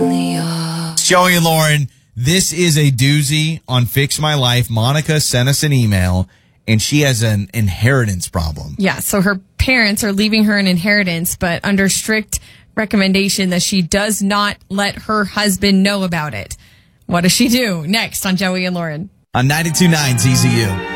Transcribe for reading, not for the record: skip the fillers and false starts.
Joey and Lauren, this is a doozy on Fix My Life. Monica sent us an email, and she has an inheritance problem. Yeah, so her parents are leaving her an inheritance, but under strict recommendation that she does not let her husband know about it. What does she do? Next on Joey and Lauren. On 92.9 ZZU.